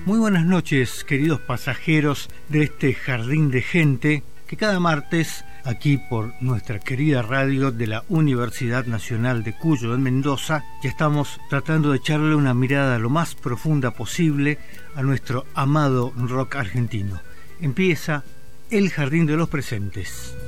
Muy buenas noches, queridos pasajeros de este jardín de gente que cada martes, aquí por nuestra querida radio de la Universidad Nacional de Cuyo en Mendoza, ya estamos tratando de echarle una mirada lo más profunda posible a nuestro amado rock argentino. Empieza El Jardín de los Presentes.